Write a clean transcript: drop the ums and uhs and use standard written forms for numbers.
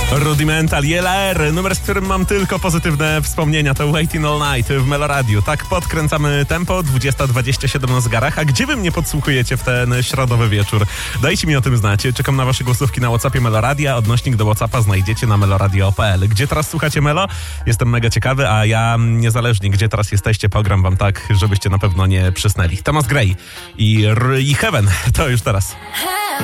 Rudimental, JLR, numer, z którym mam tylko pozytywne wspomnienia, to Waiting All Night w Meloradiu. Tak podkręcamy tempo, 20:27 na zegarach. A gdzie wy mnie podsłuchujecie w ten środowy wieczór? Dajcie mi o tym znać. Czekam na wasze głosówki na WhatsAppie Meloradia. Odnośnik do WhatsAppa znajdziecie na meloradio.pl. Gdzie teraz słuchacie Melo? Jestem mega ciekawy, a ja niezależnie gdzie teraz jesteście, pogram wam tak, żebyście na pewno nie przysnęli. Thomas Gray i Heaven, to już teraz.